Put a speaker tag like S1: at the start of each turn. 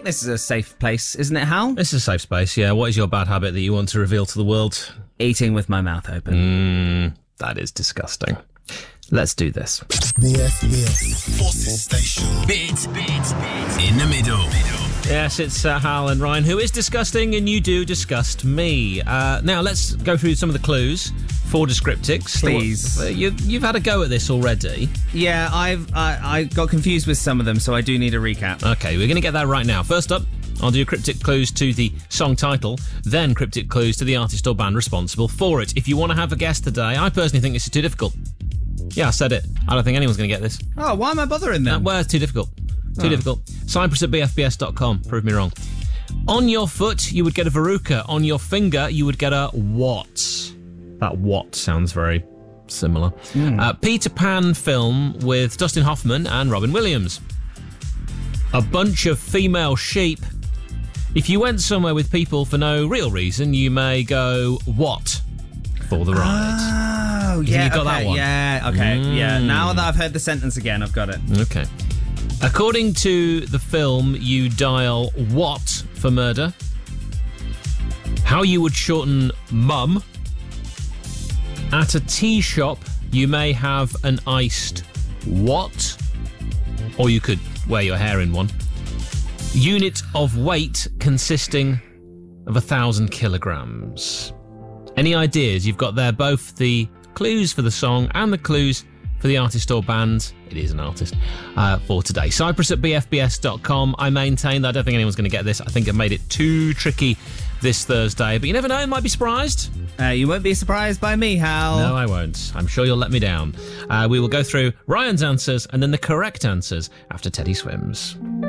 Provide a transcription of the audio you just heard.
S1: this is a safe place, isn't it, Hal?
S2: This is a safe space, yeah. What is your bad habit that you want to reveal to the world?
S1: Eating with my mouth open.
S2: That is disgusting. Let's do this.
S3: BFBS Forces Station. Bit in the middle.
S2: Yes, it's Hal and Ryan, who is disgusting, and you do disgust me. Now, let's go through some of the clues for Descriptics.
S1: Please.
S2: You've had a go at this already.
S1: Yeah, I got confused with some of them, so I do need a recap.
S2: Okay, we're going to get that right now. First up, I'll do cryptic clues to the song title, then cryptic clues to the artist or band responsible for it. If you want to have a guess today, I personally think this is too difficult. Yeah, I said it. I don't think anyone's going to get this.
S1: Oh, why am I bothering them?
S2: Well, it's too difficult. Too difficult. Cyprus at bfbs.com. Prove me wrong. On your foot, you would get a verruca. On your finger, you would get a what? That what sounds very similar. Peter Pan film with Dustin Hoffman and Robin Williams. A bunch of female sheep. If you went somewhere with people for no real reason, you may go what for the ride.
S1: Oh, yeah.
S2: You got that one?
S1: Yeah, okay. Yeah, now that I've heard the sentence again, I've got it.
S2: Okay. According to the film, you dial what for murder? How you would shorten mum. At a tea shop, you may have an iced what? Or you could wear your hair in one. Unit of weight consisting of 1,000 kilograms. Any ideas? You've got there both the clues for the song and the clues for the artist or band. It is an artist for today. Cyprus at bfbs.com. I maintain that I don't think anyone's going to get this. I think it made it too tricky this Thursday, but you never know, you might be surprised.
S1: You won't be surprised by me, Hal.
S2: No, I won't. I'm sure you'll let me down. We will go through Ryan's answers and then the correct answers after Teddy Swims.